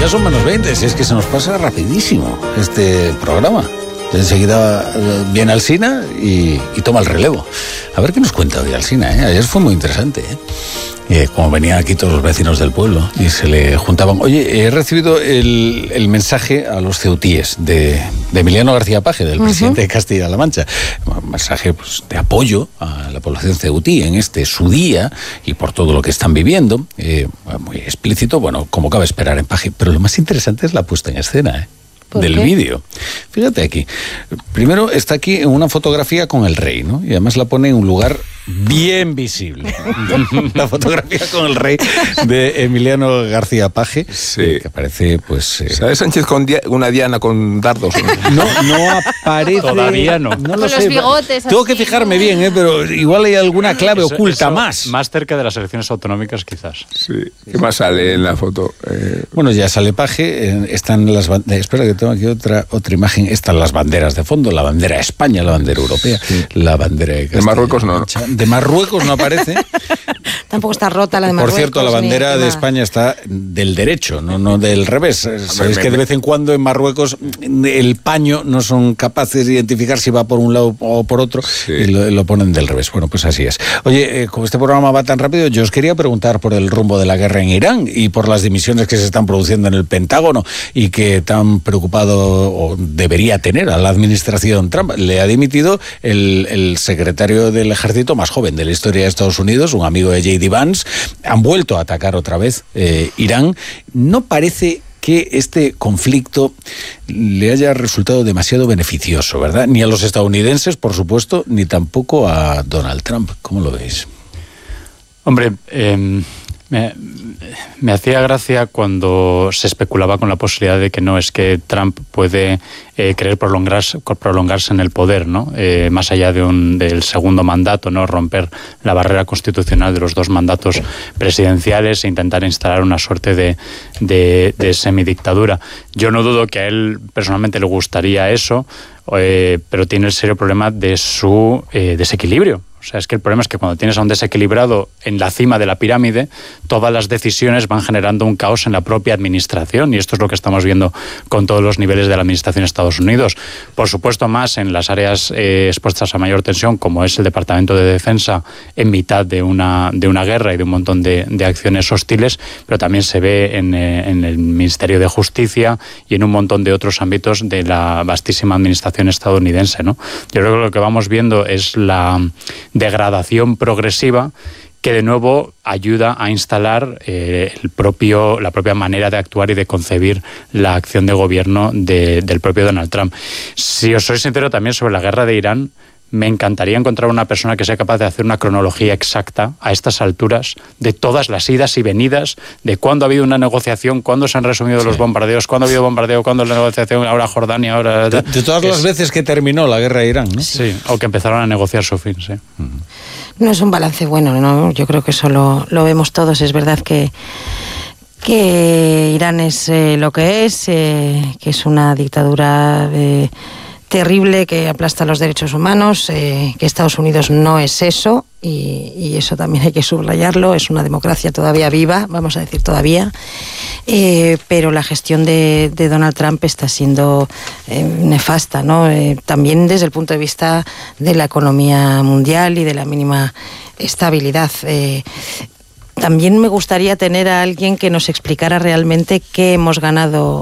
ya son menos 20, si es que se nos pasa rapidísimo este programa. Enseguida viene Alsina y toma el relevo. A ver qué nos cuenta hoy Alsina, ¿eh? Ayer fue muy interesante, como venían aquí todos los vecinos del pueblo y se le juntaban. Oye, he recibido el mensaje a los ceutíes de Emiliano García Paje, del presidente de Castilla-La Mancha. Un mensaje, pues, de apoyo a la población ceutí en su día y por todo lo que están viviendo. Muy explícito, bueno, como cabe esperar en Paje. Pero lo más interesante es la puesta en escena, del vídeo. Fíjate aquí. Primero está aquí en una fotografía con el rey, ¿no? Y además la pone en un lugar bien visible. La fotografía con el rey de Emiliano García Paje, sí. Que aparece, pues... ¿Sabes Sánchez con una diana con dardos? No aparece... Todavía no. No lo con sé. los bigotes Tengo así, que fijarme bien, pero igual hay alguna clave oculta más. Más cerca de las elecciones autonómicas, quizás. Sí. ¿Qué más sale en la foto? Bueno, ya sale Paje, están las banderas. Espera que tengo aquí otra imagen. Están las banderas de fondo, la bandera de España, la bandera europea, la bandera de Castilla. De Marruecos no. De Marruecos no aparece. Tampoco está rota la de Marruecos. Por cierto, la bandera de España está del derecho, no del revés. Sabéis que de vez en cuando en Marruecos el paño no son capaces de identificar si va por un lado o por otro, sí. Y lo ponen del revés. Bueno, pues así es. Oye, como este programa va tan rápido, yo os quería preguntar por el rumbo de la guerra en Irán y por las dimisiones que se están produciendo en el Pentágono y que tan preocupado o debería tener a la administración Trump. Le ha dimitido el secretario del ejército más joven de la historia de Estados Unidos, un amigo de J.D. Vance. Han vuelto a atacar otra vez Irán. No parece que este conflicto le haya resultado demasiado beneficioso, ¿verdad? Ni a los estadounidenses, por supuesto, ni tampoco a Donald Trump. ¿Cómo lo veis? Hombre, me hacía gracia cuando se especulaba con la posibilidad de que no, es que Trump puede querer prolongarse en el poder, ¿no? Más allá del segundo mandato, ¿no? Romper la barrera constitucional de los dos mandatos presidenciales e intentar instalar una suerte de semidictadura. Yo no dudo que a él personalmente le gustaría eso, pero tiene el serio problema de su desequilibrio. O sea, es que el problema es que cuando tienes a un desequilibrado en la cima de la pirámide, todas las decisiones van generando un caos en la propia administración, y esto es lo que estamos viendo con todos los niveles de la administración de Estados Unidos. Por supuesto, más en las áreas expuestas a mayor tensión, como es el Departamento de Defensa en mitad de una guerra y de un montón de acciones hostiles, pero también se ve en el Ministerio de Justicia y en un montón de otros ámbitos de la vastísima administración estadounidense, ¿no? Yo creo que lo que vamos viendo es la degradación progresiva que de nuevo ayuda a instalar la propia manera de actuar y de concebir la acción de gobierno del propio Donald Trump. Si os soy sincero también sobre la guerra de Irán, me encantaría encontrar una persona que sea capaz de hacer una cronología exacta a estas alturas de todas las idas y venidas, de cuándo ha habido una negociación, cuándo se han resumido los bombardeos, cuándo ha habido bombardeo, cuándo la negociación, ahora Jordania, ahora... De todas las veces que terminó la guerra de Irán, ¿no? Sí, o que empezaron a negociar su fin, sí. No es un balance bueno, ¿no? Yo creo que eso lo vemos todos. Es verdad que Irán es lo que es una dictadura terrible que aplasta los derechos humanos, que Estados Unidos no es eso, y eso también hay que subrayarlo. Es una democracia todavía viva, vamos a decir todavía, pero la gestión de Donald Trump está siendo nefasta, ¿no? También desde el punto de vista de la economía mundial y de la mínima estabilidad. También me gustaría tener a alguien que nos explicara realmente qué hemos ganado